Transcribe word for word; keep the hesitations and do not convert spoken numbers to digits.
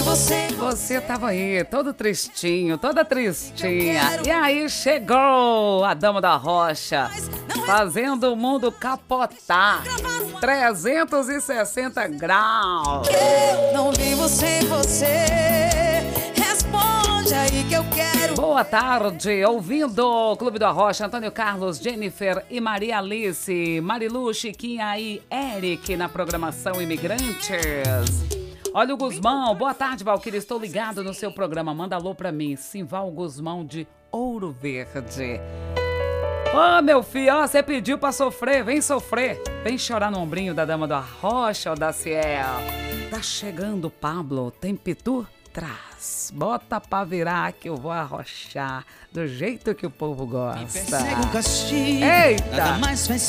você. Você tava aí, todo tristinho, toda tristinha. E aí chegou a Dama da Rocha, fazendo o mundo capotar. trezentos e sessenta graus. Eu não vivo sem você. Responde aí que eu quero. Boa tarde, ouvindo o Clube do Arrocha, Antônio Carlos, Jennifer e Maria Alice, Marilu, Chiquinha e Eric na programação Imigrantes. Olha o Guzmão, boa tarde, Valquíria, estou ligado no seu programa, manda alô pra mim, Simval Guzmão de Ouro Verde. Ô, meu filho, ó, você pediu pra sofrer, vem sofrer, vem chorar no ombrinho da Dama do Arrocha ou da Ciel. Tá chegando, Pablo, tem pitu? Traz, bota pra virar que eu vou arrochar do jeito que o povo gosta. Me persegue um castigo, Eita! nada mais faz